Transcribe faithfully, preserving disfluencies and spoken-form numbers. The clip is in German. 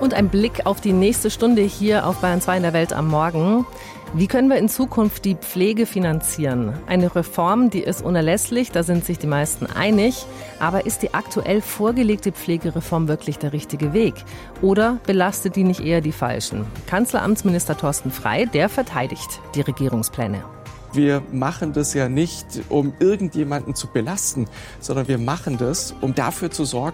Und ein Blick auf die nächste Stunde hier auf Bayern zwei in der Welt am Morgen. Wie können wir in Zukunft die Pflege finanzieren? Eine Reform, die ist unerlässlich, da sind sich die meisten einig. Aber ist die aktuell vorgelegte Pflegereform wirklich der richtige Weg? Oder belastet die nicht eher die Falschen? Kanzleramtsminister Thorsten Frey, der verteidigt die Regierungspläne. Wir machen das ja nicht, um irgendjemanden zu belasten, sondern wir machen das, um dafür zu sorgen,